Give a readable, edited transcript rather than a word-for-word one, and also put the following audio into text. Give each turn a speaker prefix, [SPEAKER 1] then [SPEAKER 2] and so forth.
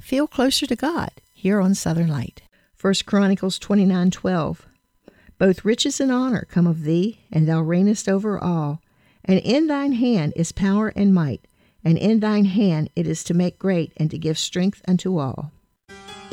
[SPEAKER 1] Feel closer to God here on Southern Light. 1 Chronicles 29:12. Both riches and honor come of thee, and thou reignest over all. And in thine hand is power and might, and in thine hand it is to make great and to give strength unto all.